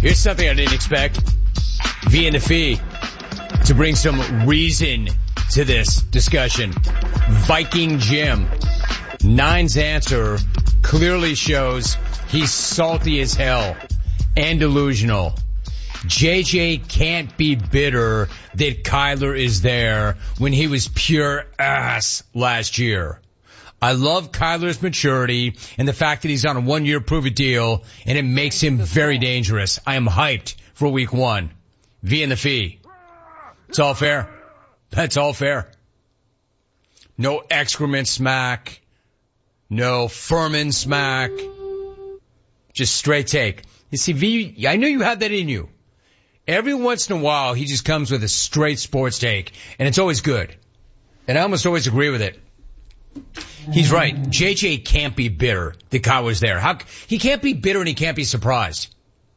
Here's something I didn't expect. V and the Fee to bring some reason to this discussion. Viking Jim. Nine's answer clearly shows he's salty as hell and delusional. JJ can't be bitter that Kyler is there when he was pure ass last year. I love Kyler's maturity and the fact that he's on a 1-year prove-it deal, and it makes him very dangerous. I am hyped for week 1. V and the Fee. It's all fair. That's all fair. No excrement smack. No Furman smack. Just straight take. You see, V, I know you have that in you. Every once in a while, he just comes with a straight sports take, and it's always good. And I almost always agree with it. He's right. JJ can't be bitter that Kyle was there. He can't be bitter and he can't be surprised.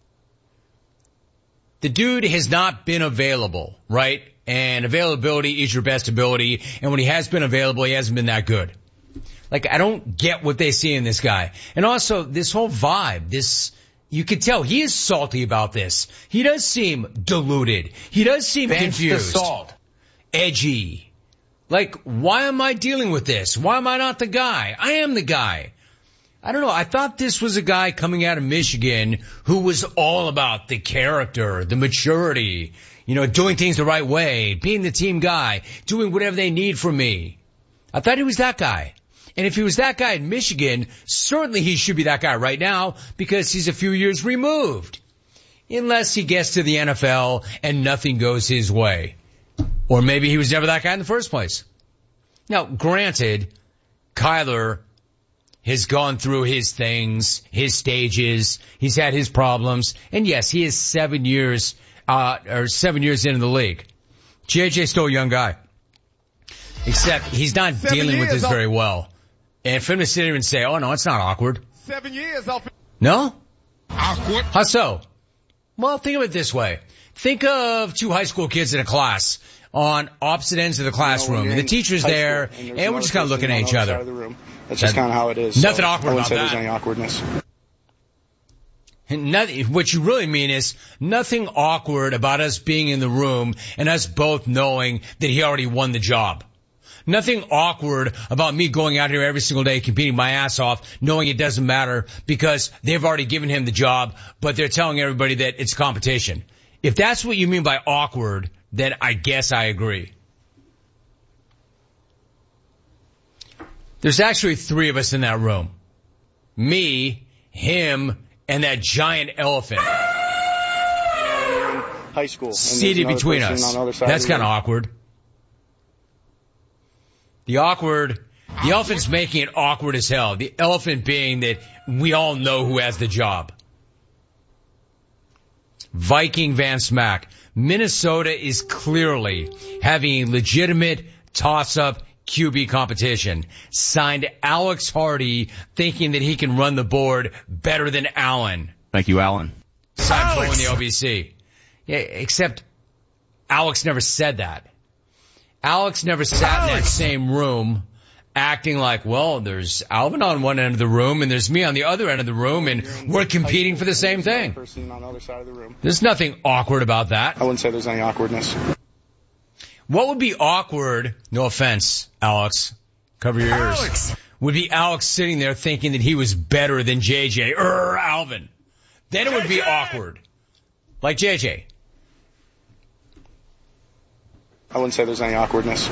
The dude has not been available, right? And availability is your best ability. And when he has been available, he hasn't been that good. Like, I don't get what they see in this guy. And also, this whole vibe, you could tell he is salty about this. He does seem deluded. He does seem confused. The salt. Edgy. Like, why am I dealing with this? Why am I not the guy? I am the guy. I don't know. I thought this was a guy coming out of Michigan who was all about the character, the maturity, doing things the right way, being the team guy, doing whatever they need from me. I thought he was that guy. And if he was that guy in Michigan, certainly he should be that guy right now because he's a few years removed. Unless he gets to the NFL and nothing goes his way. Or maybe he was never that guy in the first place. Now, granted, Kyler has gone through his things, his stages. He's had his problems. And yes, he is 7 years into the league. JJ's still a young guy. Except he's not dealing with this very well. And for him to sit here and say, oh no, it's not awkward. 7 years. No? Awkward. How so? Well, think of it this way. Think of 2 high school kids in a class on opposite ends of the classroom. And the teacher's there, and we're just kind of looking at each other. That's just kind of how it is. Nothing awkward about that. I wouldn't say there's any awkwardness. What you really mean is nothing awkward about us being in the room and us both knowing that he already won the job. Nothing awkward about me going out here every single day competing my ass off, knowing it doesn't matter because they've already given him the job, but they're telling everybody that it's competition. If that's what you mean by awkward, then I guess I agree. There's actually 3 of us in that room. Me, him, and that giant elephant. High school. Seated between us. That's kind of awkward. The elephant's making it awkward as hell. The elephant being that we all know who has the job. Viking Van Smack. Minnesota is clearly having a legitimate toss-up QB competition. Signed Alex Hardy, thinking that he can run the board better than Allen. Thank you, Allen. Signed in the OBC. Yeah, except Alex never said that. Alex never sat in that same room acting like, well, there's Alvin on one end of the room and there's me on the other end of the room and we're competing for the same thing. There's nothing awkward about that. I wouldn't say there's any awkwardness. What would be awkward, no offense, Alex, cover your ears, would be Alex sitting there thinking that he was better than JJ or Alvin. Then it would be awkward. Like JJ. I wouldn't say there's any awkwardness.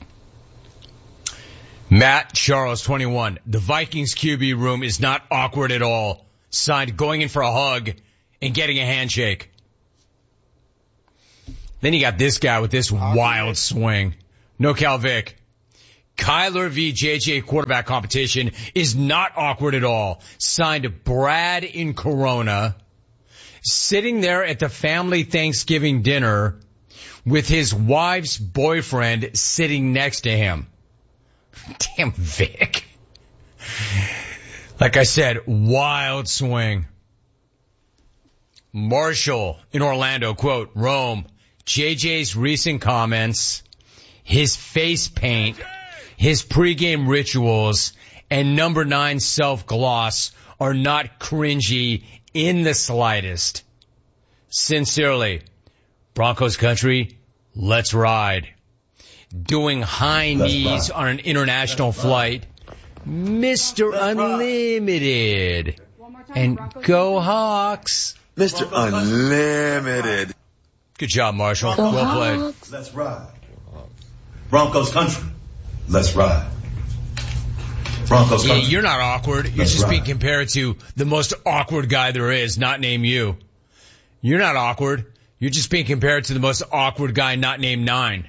Matt Charles, 21. The Vikings QB room is not awkward at all. Signed going in for a hug and getting a handshake. Then you got this guy with this wild swing. No Cal Vic. Kyler v. JJ quarterback competition is not awkward at all. Signed Brad in Corona. Sitting there at the family Thanksgiving dinner with his wife's boyfriend sitting next to him. Damn Vic. Like I said, wild swing. Marshall in Orlando, quote, Rome, JJ's recent comments, his face paint, his pregame rituals, and number 9 self-gloss are not cringy in the slightest. Sincerely, Broncos country, let's ride. Doing high knees on an international flight, Mr. Unlimited. And go Hawks. Mr. Unlimited. Good job, Marshall. Well played. Let's ride. Broncos country. Let's ride. Broncos country. Yeah, you're not awkward. You're Let's just being ride. compared to the most awkward guy there is, not named you. You're not awkward. You're just being compared to the most awkward guy not named Nine.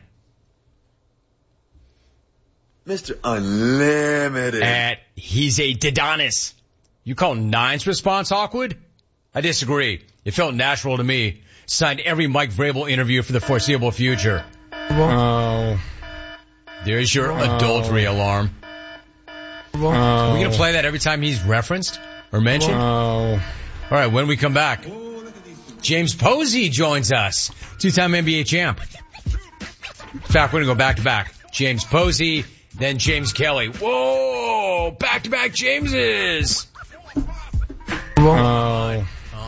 Mr. Unlimited. He's a Didonis. You call Nine's response awkward? I disagree. It felt natural to me. Signed every Mike Vrabel interview for the foreseeable future. Oh. There's your adultery alarm. Are we going to play that every time he's referenced or mentioned? All right, when we come back, James Posey joins us. Two-time NBA champ. In fact, we're going to go back-to-back. James Posey, then James Kelly. Whoa! Back-to-back Jameses! Oh.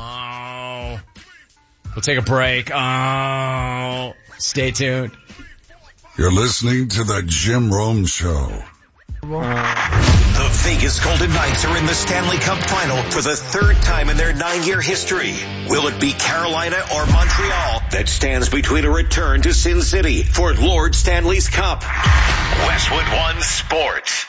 We'll take a break. Oh. Stay tuned. You're listening to the Jim Rome Show. The Vegas Golden Knights are in the Stanley Cup Final for the third time in their 9-year history. Will it be Carolina or Montreal that stands between a return to Sin City for Lord Stanley's Cup? Westwood One Sports.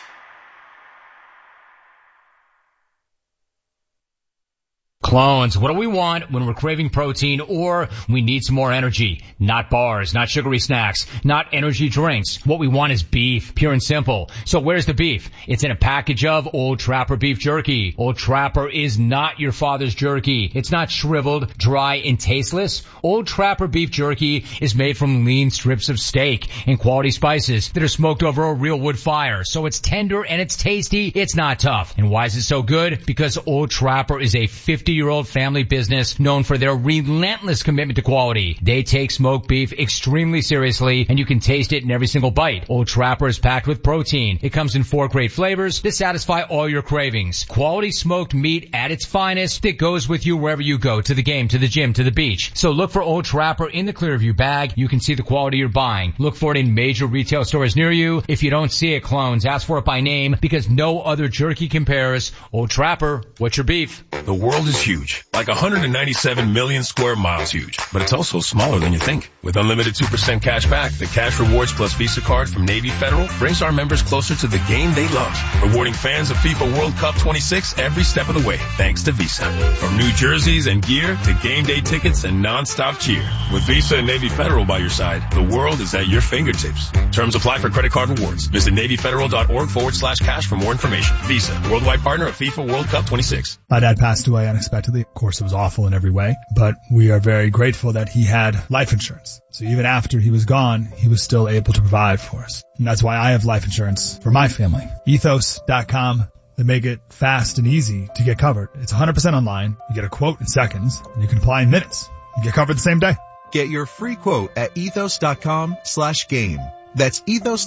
Clones, what do we want when we're craving protein or we need some more energy? Not bars, not sugary snacks, not energy drinks. What we want is beef, pure and simple. So where's the beef? It's in a package of Old Trapper beef jerky. Old Trapper is not your father's jerky. It's not shriveled, dry, and tasteless. Old Trapper beef jerky is made from lean strips of steak and quality spices that are smoked over a real wood fire. So it's tender and it's tasty. It's not tough. And why is it so good? Because Old Trapper is a 50-year-old family business known for their relentless commitment to quality. They take smoked beef extremely seriously, and you can taste it in every single bite. Old Trapper is packed with protein. It comes in 4 great flavors to satisfy all your cravings. Quality smoked meat at its finest that goes with you wherever you go, to the game, to the gym, to the beach. So look for Old Trapper in the Clearview bag. You can see the quality you're buying. Look for it in major retail stores near you. If you don't see it, clones, ask for it by name because no other jerky compares. Old Trapper, what's your beef? The world is huge, like 197 million square miles huge, but it's also smaller than you think. With unlimited 2% cash back, the Cash Rewards Plus Visa card from Navy Federal brings our members closer to the game they love, rewarding fans of FIFA World Cup 26 every step of the way, thanks to Visa. From new jerseys and gear to game day tickets and non-stop cheer. With Visa and Navy Federal by your side, the world is at your fingertips. Terms apply for credit card rewards. Visit NavyFederal.org/cash for more information. Visa, worldwide partner of FIFA World Cup 26. My dad passed away unexpectedly. Of course, it was awful in every way, but we are very grateful that he had life insurance. So even after he was gone, he was still able to provide for us. And that's why I have life insurance for my family. Ethos.com. They make it fast and easy to get covered. It's 100% online. You get a quote in seconds, and you can apply in minutes. You get covered the same day. Get your free quote at ethos.com/game. That's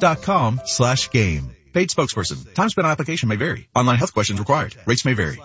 ethos.com/game. Paid spokesperson. Time spent on application may vary. Online health questions required. Rates may vary.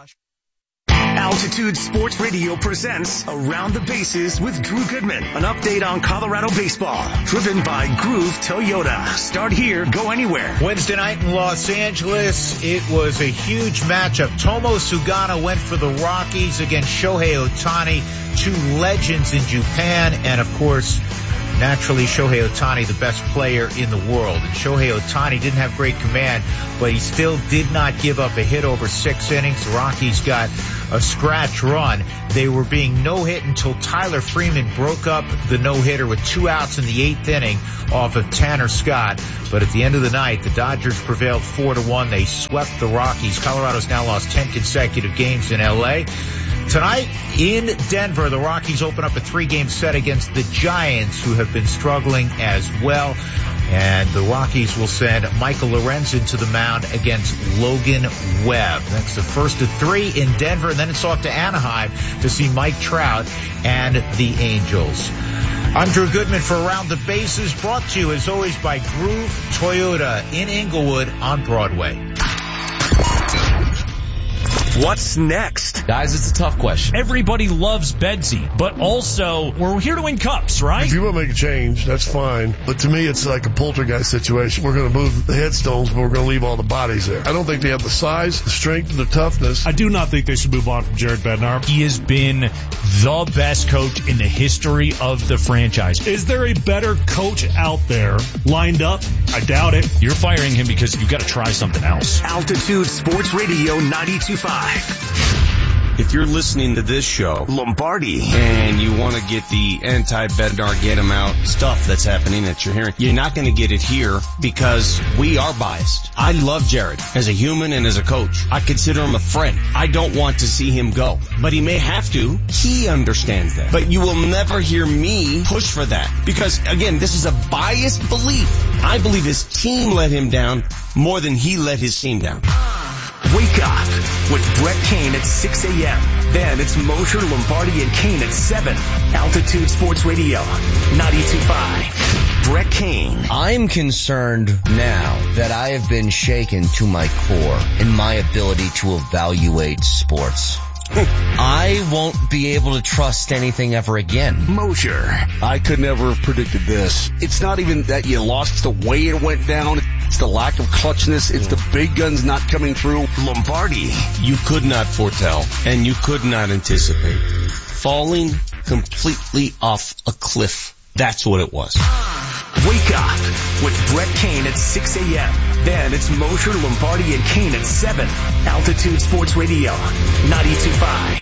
Altitude Sports Radio presents Around the Bases with Drew Goodman. An update on Colorado baseball. Driven by Groove Toyota. Start here, go anywhere. Wednesday night in Los Angeles, it was a huge matchup. Tomo Sugano went for the Rockies against Shohei Ohtani, 2 legends in Japan, and of course, naturally, Shohei Ohtani, the best player in the world. And Shohei Ohtani didn't have great command, but he still did not give up a hit over 6 innings. The Rockies got a scratch run. They were being no-hit until Tyler Freeman broke up the no-hitter with 2 outs in the 8th inning off of Tanner Scott. But at the end of the night, the Dodgers prevailed 4-1. They swept the Rockies. Colorado's now lost 10 consecutive games in L.A. Tonight in Denver, the Rockies open up a 3-game set against the Giants, who have been struggling as well. And the Rockies will send Michael Lorenzen to the mound against Logan Webb. That's the first of 3 in Denver, and then it's off to Anaheim to see Mike Trout and the Angels. I'm Drew Goodman for Around the Bases, brought to you as always by Groove Toyota in Inglewood on Broadway. What's next? Guys, it's a tough question. Everybody loves Bedsy, but also we're here to win cups, right? If you want to make a change, that's fine. But to me, it's like a poltergeist situation. We're going to move the headstones, but we're going to leave all the bodies there. I don't think they have the size, the strength, and the toughness. I do not think they should move on from Jared Bednar. He has been the best coach in the history of the franchise. Is there a better coach out there lined up? I doubt it. You're firing him because you've got to try something else. Altitude Sports Radio 92.5. If you're listening to this show, Lombardi, and you want to get the anti-Bednar, get him out stuff that's happening that you're hearing, you're not going to get it here because we are biased. I love Jared as a human and as a coach. I consider him a friend. I don't want to see him go, but he may have to. He understands that. But you will never hear me push for that because, again, this is a biased belief. I believe his team let him down more than he let his team down. Wake up with Brett Kane at 6 a.m. Then it's Mosher, Lombardi, and Kane at 7. Altitude Sports Radio 92.5. Brett Kane. I'm concerned now that I have been shaken to my core in my ability to evaluate sports. I won't be able to trust anything ever again. Mosher. I could never have predicted this. It's not even that you lost the way it went down. It's the lack of clutchness. It's the big guns not coming through. Lombardi. You could not foretell and you could not anticipate falling completely off a cliff. That's what it was. Wake up with Brett Kane at 6 a.m. Then it's Mosher, Lombardi, and Kane at 7. Altitude Sports Radio 92.5.